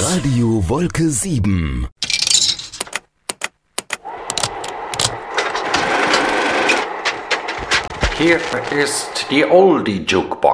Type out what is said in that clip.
Radio Wolke 7. Hier ist die Oldie Jukebox.